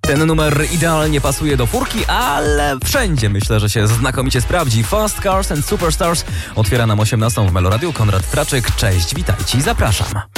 Ten numer idealnie pasuje do furki, ale wszędzie myślę, że się znakomicie sprawdzi. Fast Cars and Superstars otwiera nam 18 w Meloradiu. Konrad Traczyk, cześć, witajcie i zapraszam.